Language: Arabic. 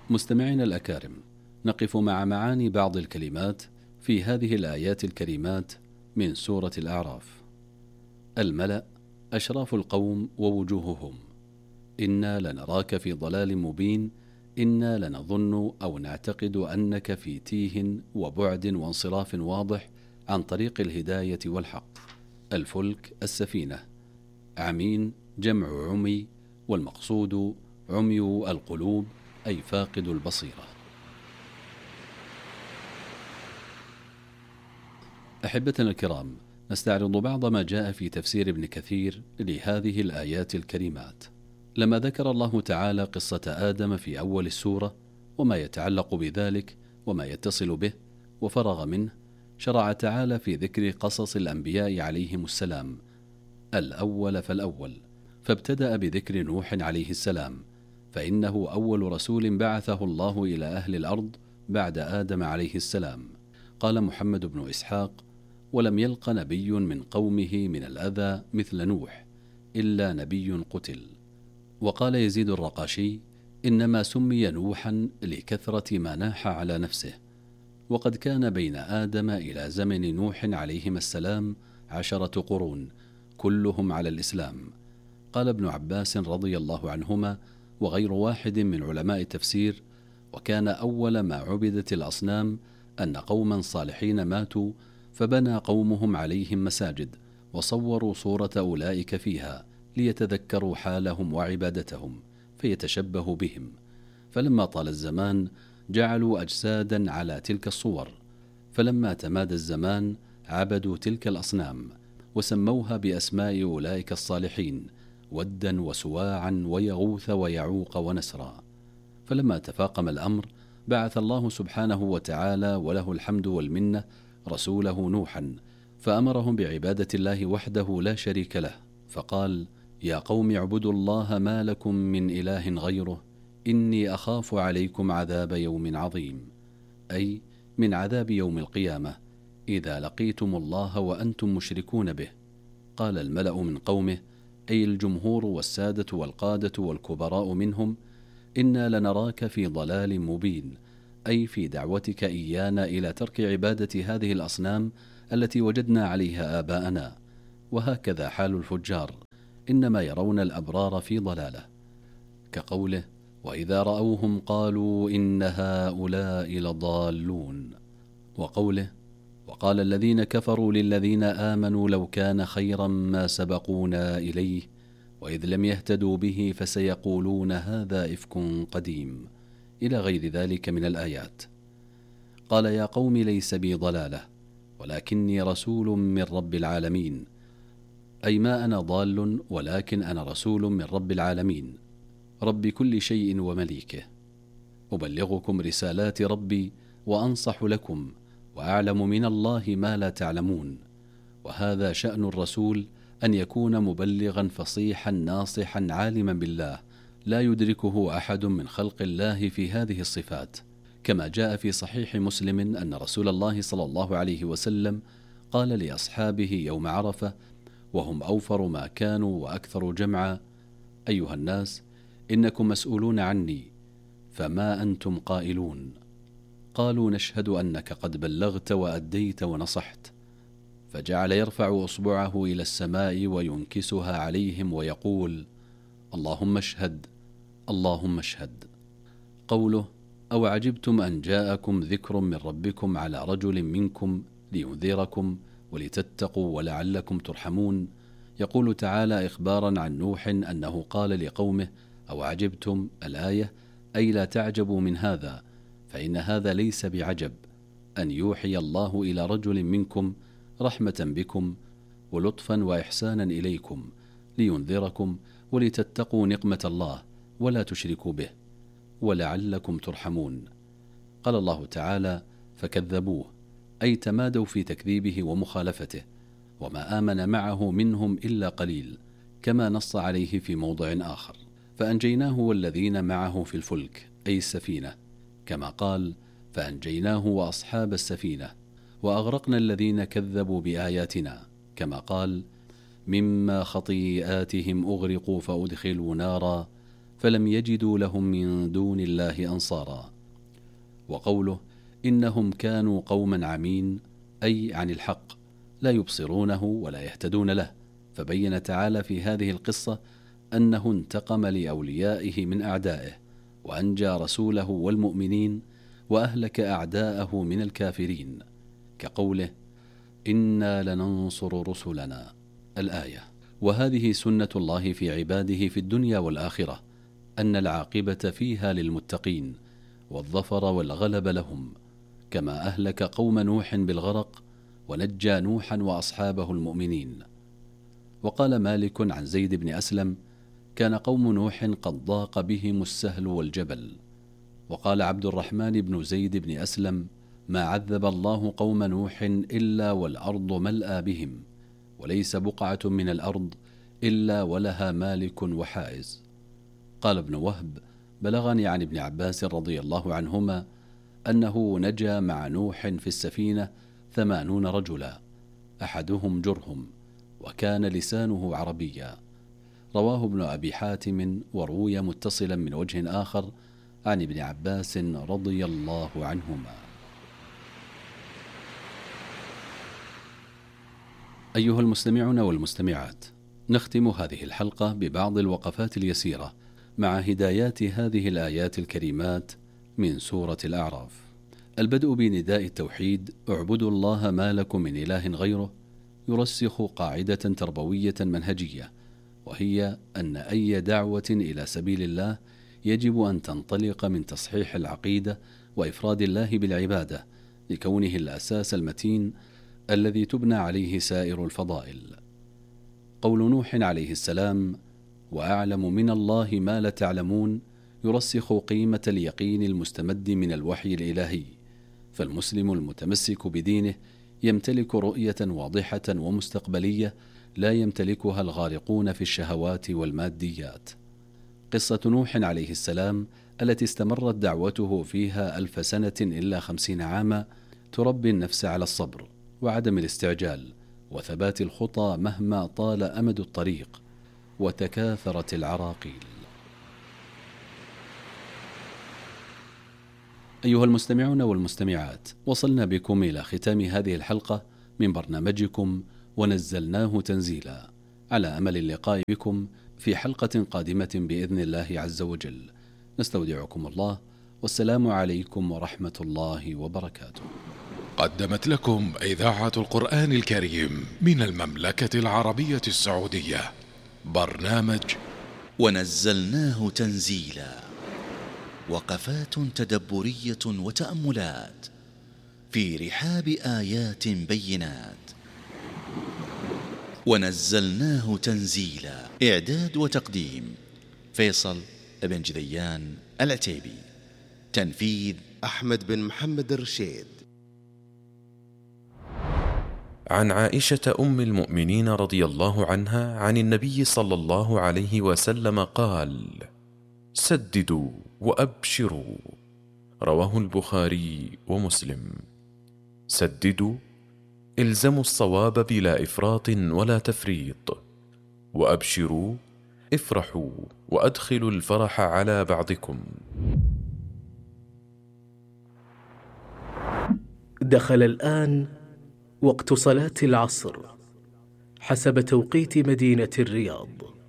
مستمعينا الأكارم، نقف مع معاني بعض الكلمات في هذه الآيات الكريمات من سورة الأعراف. الملأ أشراف القوم ووجوههم: إنا لنراك في ضلال مبين، إنا لنظن أو نعتقد أنك في تيه وبعد وانصراف واضح عن طريق الهداية والحق. الفلك السفينة. عمين جمع عمي، والمقصود عمي القلوب أي فاقد البصيرة. أحبتنا الكرام، نستعرض بعض ما جاء في تفسير ابن كثير لهذه الآيات الكريمات. لما ذكر الله تعالى قصة آدم في أول السورة وما يتعلق بذلك وما يتصل به وفرغ منه، شرع تعالى في ذكر قصص الأنبياء عليهم السلام الأول فالأول، فابتدأ بذكر نوح عليه السلام، فإنه أول رسول بعثه الله إلى أهل الأرض بعد آدم عليه السلام. قال محمد بن إسحاق: ولم يلق نبي من قومه من الأذى مثل نوح إلا نبي قتل. وقال يزيد الرقاشي: إنما سمي نوحا لكثرة ما ناح على نفسه، وقد كان بين آدم إلى زمن نوح عليهما السلام 10 قرون كلهم على الإسلام. قال ابن عباس رضي الله عنهما وغير واحد من علماء التفسير: وكان أول ما عبدت الأصنام أن قوما صالحين ماتوا فبنى قومهم عليهم مساجد وصوروا صورة أولئك فيها ليتذكروا حالهم وعبادتهم فيتشبهوا بهم، فلما طال الزمان جعلوا أجسادا على تلك الصور، فلما تمادى الزمان عبدوا تلك الأصنام وسموها بأسماء أولئك الصالحين: ودا وسواعا ويغوث ويعوق ونسرا. فلما تفاقم الأمر بعث الله سبحانه وتعالى وله الحمد والمنة رسوله نوحا، فأمرهم بعبادة الله وحده لا شريك له، فقال: يا قوم اعبدوا الله ما لكم من إله غيره إني أخاف عليكم عذاب يوم عظيم، أي من عذاب يوم القيامة إذا لقيتم الله وأنتم مشركون به. قال الملأ من قومه، أي الجمهور والسادة والقادة والكبراء منهم: إنا لنراك في ضلال مبين، أي في دعوتك إيانا إلى ترك عبادة هذه الأصنام التي وجدنا عليها آباءنا. وهكذا حال الفجار، إنما يرون الأبرار في ضلاله، كقوله: وإذا رأوهم قالوا إن هؤلاء لضالون. وقوله: وقال الذين كفروا للذين آمنوا لو كان خيرا ما سبقونا إليه وإذ لم يهتدوا به فسيقولون هذا إفك قديم، إلى غير ذلك من الآيات. قال: يا قوم ليس بي ضلالة ولكني رسول من رب العالمين، أي ما أنا ضال ولكن أنا رسول من رب العالمين رب كل شيء ومليكه، أبلغكم رسالات ربي وأنصح لكم وأعلم من الله ما لا تعلمون. وهذا شأن الرسول، أن يكون مبلغا فصيحا ناصحا عالما بالله لا يدركه أحد من خلق الله في هذه الصفات، كما جاء في صحيح مسلم أن رسول الله صلى الله عليه وسلم قال لأصحابه يوم عرفة وهم أوفر ما كانوا وأكثر جمعا: أيها الناس، إنكم مسؤولون عني، فما أنتم قائلون؟ قالوا: نشهد أنك قد بلغت وأديت ونصحت. فجعل يرفع أصبعه إلى السماء وينكسها عليهم ويقول: اللهم اشهد، اللهم اشهد. قوله: أو عجبتم أن جاءكم ذكر من ربكم على رجل منكم لينذركم ولتتقوا ولعلكم ترحمون. يقول تعالى إخبارا عن نوح أنه قال لقومه: أو عجبتم، الآية، أي لا تعجبوا من هذا، فإن هذا ليس بعجب، أن يوحي الله إلى رجل منكم رحمة بكم ولطفا وإحسانا إليكم لينذركم ولتتقوا نقمة الله ولا تشركوا به ولعلكم ترحمون. قال الله تعالى: فكذبوه، أي تمادوا في تكذيبه ومخالفته، وما آمن معه منهم إلا قليل، كما نص عليه في موضع آخر: فأنجيناه والذين معه في الفلك، أي السفينة، كما قال: فأنجيناه وأصحاب السفينة وأغرقنا الذين كذبوا بآياتنا، كما قال: مما خطيئاتهم أغرقوا فأدخلوا نارا فلم يجدوا لهم من دون الله أنصارا. وقوله إنهم كانوا قوما عمين، أي عن الحق، لا يبصرونه ولا يهتدون له. فبين تعالى في هذه القصة أنه انتقم لأوليائه من أعدائه، وأنجى رسوله والمؤمنين، وأهلك أعداءه من الكافرين، كقوله إنا لننصر رسلنا الآية. وهذه سنة الله في عباده في الدنيا والآخرة، أن العاقبة فيها للمتقين، والظفر والغلب لهم، كما أهلك قوم نوح بالغرق ونجى نوحا وأصحابه المؤمنين. وقال مالك عن زيد بن أسلم: كان قوم نوح قد ضاق بهم السهل والجبل. وقال عبد الرحمن بن زيد بن أسلم: ما عذب الله قوم نوح إلا والأرض ملأى بهم، وليس بقعة من الأرض إلا ولها مالك وحائز. قال ابن وهب: بلغني عن ابن عباس رضي الله عنهما أنه نجا مع نوح في السفينة 80 رجلا، أحدهم جرهم، وكان لسانه عربيا. رواه ابن أبي حاتم، وروي متصلا من وجه آخر عن ابن عباس رضي الله عنهما. أيها المستمعون والمستمعات، نختم هذه الحلقة ببعض الوقفات اليسيرة مع هدايات هذه الآيات الكريمات من سورة الأعراف. البدء بنداء التوحيد: اعبدوا الله ما لكم من إله غيره، يرسخ قاعدة تربوية منهجية، وهي أن أي دعوة إلى سبيل الله يجب أن تنطلق من تصحيح العقيدة وإفراد الله بالعبادة، لكونه الأساس المتين الذي تبنى عليه سائر الفضائل. قول نوح عليه السلام: وأعلم من الله ما لا تعلمون، يرسخ قيمة اليقين المستمد من الوحي الإلهي. فالمسلم المتمسك بدينه يمتلك رؤية واضحة ومستقبلية لا يمتلكها الغارقون في الشهوات والماديات. قصة نوح عليه السلام التي استمرت دعوته فيها 1000 سنة إلا 50 عاما تربي النفس على الصبر وعدم الاستعجال وثبات الخطى مهما طال أمد الطريق وتكاثرت العراقيل. أيها المستمعون والمستمعات، وصلنا بكم إلى ختام هذه الحلقة من برنامجكم ونزلناه تنزيلا، على أمل اللقاء بكم في حلقة قادمة بإذن الله عز وجل. نستودعكم الله، والسلام عليكم ورحمة الله وبركاته. قدمت لكم إذاعة القرآن الكريم من المملكة العربية السعودية برنامج ونزلناه تنزيلا، وقفات تدبرية وتأملات في رحاب آيات بينات. ونزلناه تنزيلا، إعداد وتقديم فيصل بن جذيان العتيبي، تنفيذ أحمد بن محمد الرشيد. عن عائشة أم المؤمنين رضي الله عنها عن النبي صلى الله عليه وسلم قال: سددوا وأبشروا. رواه البخاري ومسلم. سددوا، الزموا الصواب بلا إفراط ولا تفريط. وأبشروا، افرحوا وأدخلوا الفرح على بعضكم. دخل الآن وقت صلاة العصر حسب توقيت مدينة الرياض.